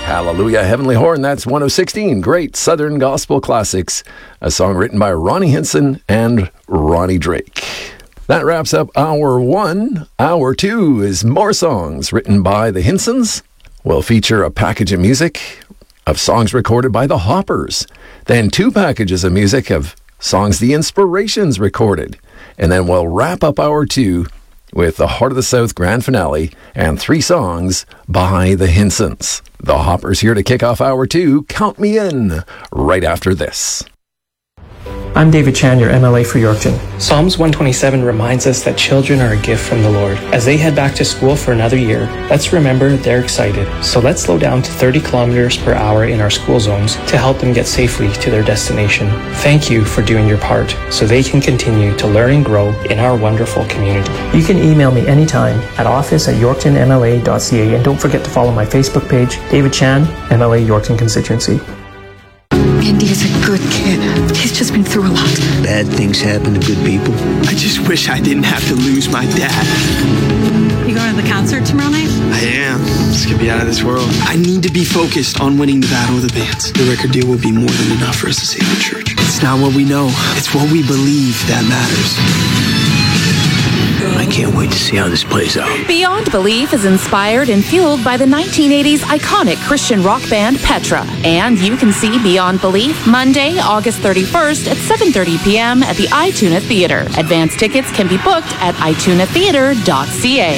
Hallelujah, Heavenly Horn. That's one of 16 great Southern gospel classics. A song written by Ronnie Hinson and Ronnie Drake. That wraps up Hour 1. Hour 2 is more songs written by the Hinsons. We'll feature a package of music of songs recorded by the Hoppers. Then 2 packages of music of songs the Inspirations recorded. And then we'll wrap up Hour 2 with the Heart of the South grand finale and 3 songs by the Hinsons. The Hoppers here to kick off Hour 2. Count me in right after this. I'm David Chan, your MLA for Yorkton. Psalms 127 reminds us that children are a gift from the Lord. As they head back to school for another year, let's remember they're excited. So let's slow down to 30 kilometers per hour in our school zones to help them get safely to their destination. Thank you for doing your part so they can continue to learn and grow in our wonderful community. You can email me anytime at office@yorktonmla.ca, and don't forget to follow my Facebook page, David Chan, MLA Yorkton Constituency. Andy is a good kid. He's just been through a lot. Bad things happen to good people. I just wish I didn't have to lose my dad. You going to the concert tomorrow night? I am. This could be out of this world. I need to be focused on winning the battle of the bands. The record deal will be more than enough for us to save the church. It's not what we know. It's what we believe that matters. I can't wait to see how this plays out. Beyond Belief is inspired and fueled by the 1980s iconic Christian rock band Petra. And you can see Beyond Belief Monday, August 31st at 7:30 p.m. at the iTunes Theater. Advance tickets can be booked at itunetheater.ca.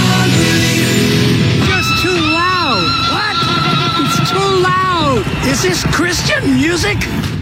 Just too loud. What? It's too loud. Is this Christian music?